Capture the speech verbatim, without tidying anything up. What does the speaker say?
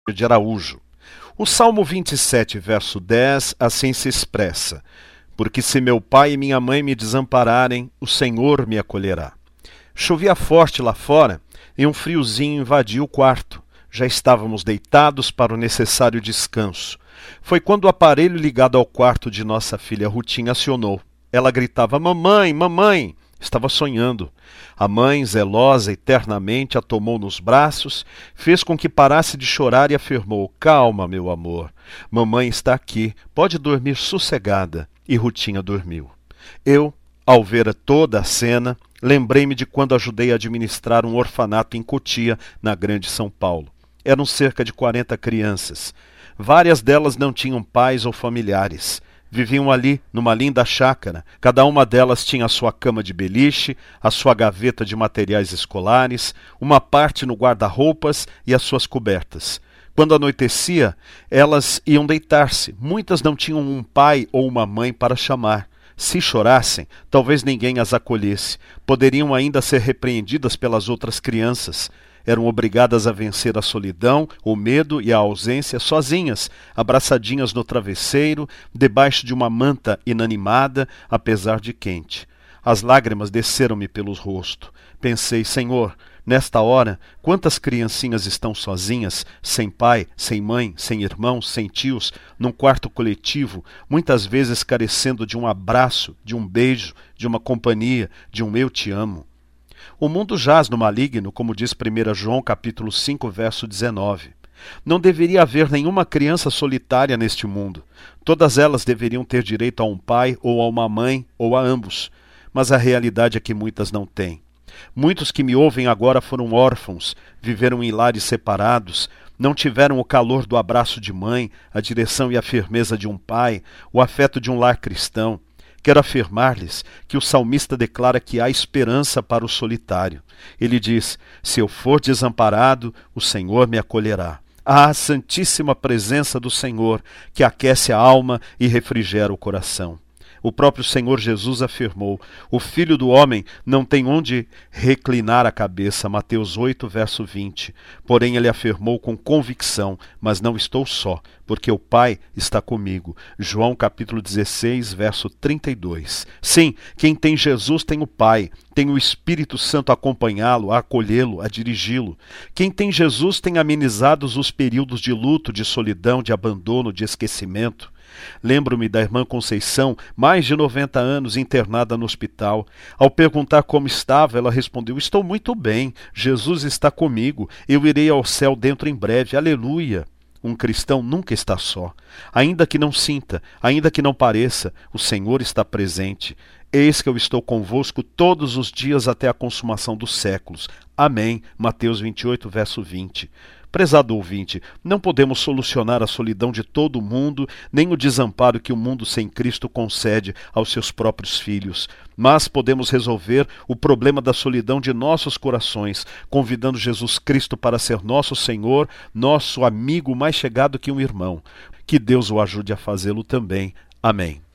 de Araújo. O Salmo vinte e sete, verso dez, assim se expressa: porque se meu pai e minha mãe me desampararem, o Senhor me acolherá. Chovia forte lá fora e um friozinho invadiu o quarto. Já estávamos deitados para o necessário descanso. Foi quando o aparelho ligado ao quarto de nossa filha Rutinha acionou. Ela gritava: mamãe, mamãe! Estava sonhando. A mãe, zelosa eternamente, a tomou nos braços, fez com que parasse de chorar e afirmou: calma, meu amor. Mamãe está aqui, pode dormir sossegada. E Rutinha dormiu. Eu, ao ver toda a cena, lembrei-me de quando ajudei a administrar um orfanato em Cotia, na Grande São Paulo. Eram cerca de quarenta crianças. Várias delas não tinham pais ou familiares. Viviam ali, numa linda chácara. Cada uma delas tinha a sua cama de beliche, a sua gaveta de materiais escolares, uma parte no guarda-roupas e as suas cobertas. Quando anoitecia, elas iam deitar-se. Muitas não tinham um pai ou uma mãe para chamar. Se chorassem, talvez ninguém as acolhesse. Poderiam ainda ser repreendidas pelas outras crianças. Eram obrigadas a vencer a solidão, o medo e a ausência sozinhas, abraçadinhas no travesseiro, debaixo de uma manta inanimada, apesar de quente. As lágrimas desceram-me pelo rosto. Pensei: Senhor, nesta hora, quantas criancinhas estão sozinhas, sem pai, sem mãe, sem irmãos, sem tios, num quarto coletivo, muitas vezes carecendo de um abraço, de um beijo, de uma companhia, de um eu te amo. O mundo jaz no maligno, como diz primeiro João capítulo cinco, verso dezenove. Não deveria haver nenhuma criança solitária neste mundo. Todas elas deveriam ter direito a um pai ou a uma mãe ou a ambos. Mas a realidade é que muitas não têm. Muitos que me ouvem agora foram órfãos, viveram em lares separados, não tiveram o calor do abraço de mãe, a direção e a firmeza de um pai, o afeto de um lar cristão. Quero afirmar-lhes que o salmista declara que há esperança para o solitário. Ele diz: se eu for desamparado, o Senhor me acolherá. Há a santíssima presença do Senhor, que aquece a alma e refrigera o coração. O próprio Senhor Jesus afirmou: o Filho do Homem não tem onde reclinar a cabeça. Mateus oito, verso vinte. Porém ele afirmou com convicção: mas não estou só, porque o Pai está comigo. João capítulo dezesseis, verso trinta e dois. Sim, quem tem Jesus tem o Pai, tem o Espírito Santo a acompanhá-lo, a acolhê-lo, a dirigi-lo. Quem tem Jesus tem amenizados os períodos de luto, de solidão, de abandono, de esquecimento. Lembro-me da irmã Conceição, mais de noventa anos, internada no hospital. Ao perguntar como estava, ela respondeu: estou muito bem, Jesus está comigo, eu irei ao céu dentro em breve, aleluia. Um cristão nunca está só. Ainda que não sinta, ainda que não pareça, o Senhor está presente. Eis que eu estou convosco todos os dias até a consumação dos séculos. Amém. Mateus vinte e oito, verso vinte. Prezado ouvinte, não podemos solucionar a solidão de todo o mundo, nem o desamparo que o mundo sem Cristo concede aos seus próprios filhos. Mas podemos resolver o problema da solidão de nossos corações, convidando Jesus Cristo para ser nosso Senhor, nosso amigo mais chegado que um irmão. Que Deus o ajude a fazê-lo também. Amém.